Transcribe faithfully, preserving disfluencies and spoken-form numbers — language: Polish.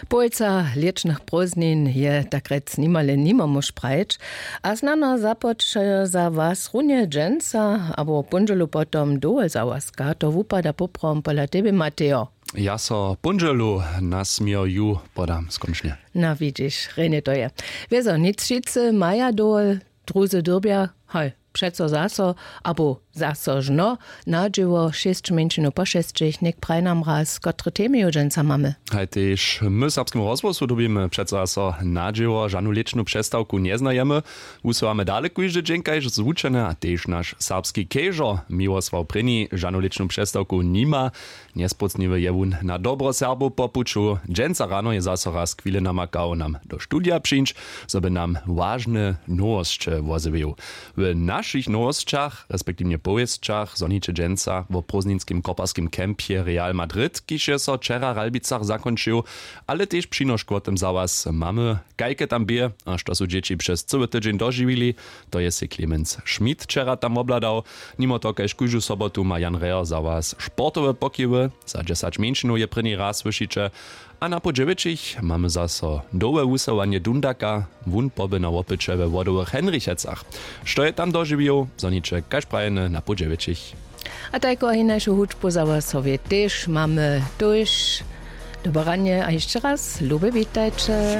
Bojca liečnych prózdnin je tak rec nimale nimamo šprajč, a znano započajo za vás runie dženca, abo punželu potom dole za vás, to vupada poprom pola tebe, Mateo. Ja so punželu nasmieju podam skončne. Na widzisz, Rene to je. Wieso, nic šice maja dole, druzy dyrbia, hej, przeco zaso, abo zaso żno, nadziło šest menšinu po šestich, nek praj nam raz, kotre temy ju dženca mamy. Hej, tež my serbskim rozwoju dobimy przeco zaso nadziło, żanu lecznu przestawku nie znajemy, usuwamy daleko iż dżenkajż zvučene, a tež nasz serbski kežo, Miłosław Pryni, żanu lecznu przestawku nima, niespocniwy jewun na dobro Serbu popuczu, dżenca rano je zaso raz chwilę namakał nam do studia przyjść, żeby nam ważne nowości wozywił. W naszych nowostach, respektive powiestkach, zoniče dženca w prózdninskim koparskim kempie Real Madrid, kiž je so včera v Albicach zakončil, ale tež přinožku o tym za was mamy, kajke tam bie, a što su dzieci przez cały tydzień dożywili, to je si Clemens Schmidt včera tam obladał, mimo to kajž kujžu sobotu ma Jan Reher za was sportowe pokiwy, za dziesięć menšinu je první raz słyšiče, a na podževičich mamy zaso dołe usuwanie Dundaka, wun poby na łopycze we wodowych Henrichecach. Što je tam dożywił, zoniče kaž prajene na podževičich. A tajko i našu hučbu za was sobie też mamy tuż. Dobranie, a jeszcze raz, lube witajcie.